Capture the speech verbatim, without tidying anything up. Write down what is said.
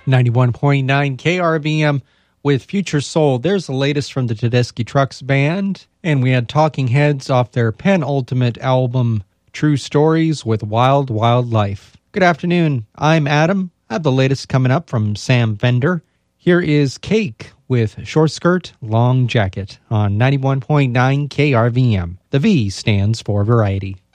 ninety-one point nine K R V M with Future Soul. There's the latest from the Tedeschi Trucks Band. And we had Talking Heads off their penultimate album, True Stories with Wild Wild Life. Good afternoon. I'm Adam. I have the latest coming up from Sam Fender. Here is Cake with Short Skirt, Long Jacket on ninety-one point nine K R V M. The V stands for Variety.